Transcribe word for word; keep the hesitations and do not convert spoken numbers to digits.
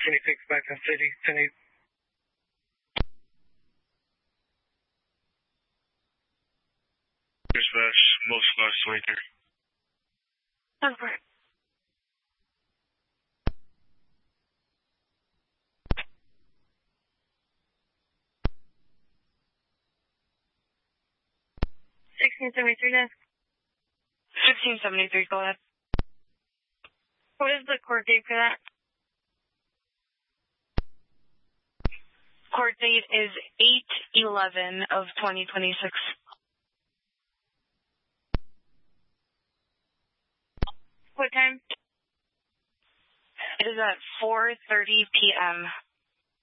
twenty-six back in city, ten eight. Dispatch, most class twenty-three. Over. sixteen seventy-three desk. fifteen seventy-three, go ahead. What is the court date for that? Court date is eight eleven of twenty twenty-six. What time? It is at four thirty p.m.